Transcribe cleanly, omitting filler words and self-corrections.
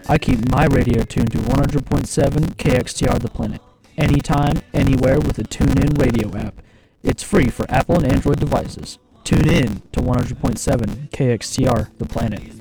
I keep my radio tuned to 100.7 KXTR The Planet. Anytime, anywhere with a TuneIn radio app. It's free for Apple and Android devices. Tune in to 100.7 KXTR The Planet.